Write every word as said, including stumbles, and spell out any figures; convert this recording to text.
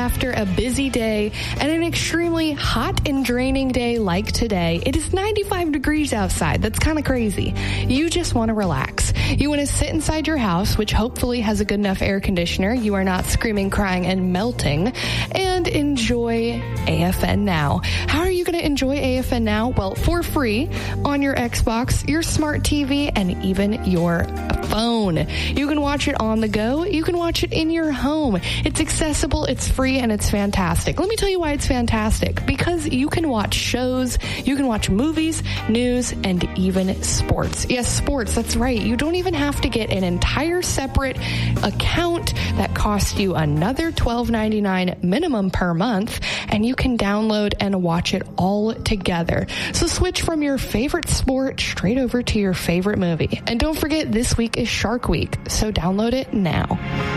after a busy day and an extremely hot and draining day like today. It is ninety-five degrees outside. That's kind of crazy. You just want to relax. You want to sit inside your house, which hopefully has a good enough air conditioner. You are not screaming, crying, and melting, and enjoy A F N Now. How are you going to enjoy A F N Now? Well, for free on your Xbox, your smart T V, and even your phone. You can watch it on the go. You can watch it in your home. It's accessible, it's free, and it's fantastic. Let me tell you why it's fantastic. Because you can watch shows, you can watch movies, news, and even sports. Yes, sports, that's right. You don't even have to get an entire separate account that costs you another twelve ninety-nine minimum per month, and you can download and watch it all together. So switch from your favorite sport straight over to your favorite movie. And don't forget, this week is Shark Week, so download it now.